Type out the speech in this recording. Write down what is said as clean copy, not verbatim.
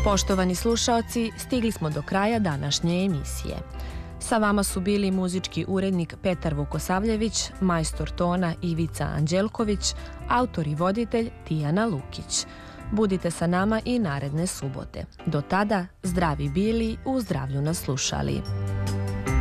Poštovani slušaoci, stigli smo do kraja današnje emisije. Sa vama su bili muzički urednik Petar Vukosavljević, majstor tona Ivica Anđelković, autor i voditelj Tijana Lukić. Budite sa nama i naredne subote. Do tada, zdravi bili, u zdravlju nas slušali.